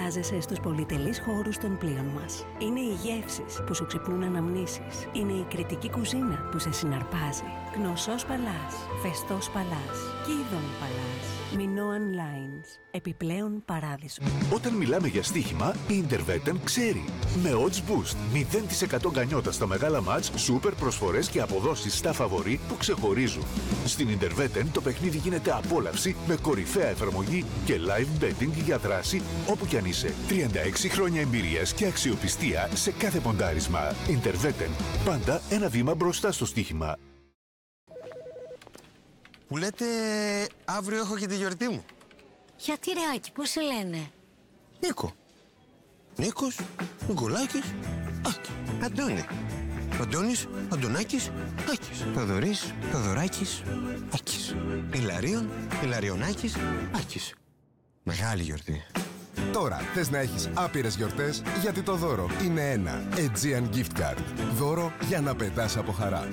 εστιάζεσαι στους πολυτελείς χώρους των πλοίων μας. Είναι οι γεύσεις που σου ξυπνούν αναμνήσεις. Είναι η κριτική κουζίνα που σε συναρπάζει. Γνωσός Παλάς, Φεστός Παλάς, Κίδων Παλάς, Minoan Lines. Επιπλέον παράδεισο. Όταν μιλάμε για στοίχημα, η Interveten ξέρει. Με Odds Boost, 0% γκανιότα στα μεγάλα μάτς, σούπερ προσφορές και αποδόσεις στα φαβορί που ξεχωρίζουν. Στην Interveten το παιχνίδι γίνεται απόλαυση με κορυφαία εφαρμογή και live betting για δράση όπου κι αν είσαι. 36 χρόνια εμπειρίας και αξιοπιστία σε κάθε ποντάρισμα. Interveten. Πάντα ένα βήμα μπροστά στο στοίχημα. Που λέτε αύριο έχω και τη γιορτή μου. Γιατί ρε Άκη, πώς σε λένε? Νίκο. Νίκος, Νικολάκης, Άκη. Αντώνη. Αντώνης, Αντωνάκης, Άκης. Θοδωρής, Θοδωράκης, Άκης. Ηλαρίων, Ηλαριονάκης, Άκης. Μεγάλη γιορτή. Τώρα θες να έχεις άπειρες γιορτές, γιατί το δώρο είναι ένα Aegean Gift Card. Δώρο για να πετάς από χαρά.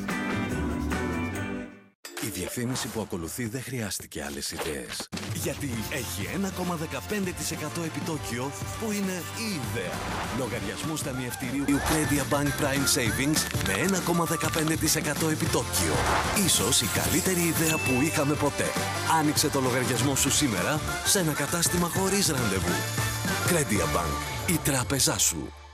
Η διαφήμιση που ακολουθεί δεν χρειάστηκε άλλες ιδέες. Γιατί έχει 1,15% επιτόκιο που είναι η ιδέα. Λογαριασμούς ταμιευτηρίου Credit Bank Prime Savings με 1,15% επιτόκιο. Ίσως η καλύτερη ιδέα που είχαμε ποτέ. Άνοιξε το λογαριασμό σου σήμερα σε ένα κατάστημα χωρίς ραντεβού. Credit Bank, η τράπεζά σου.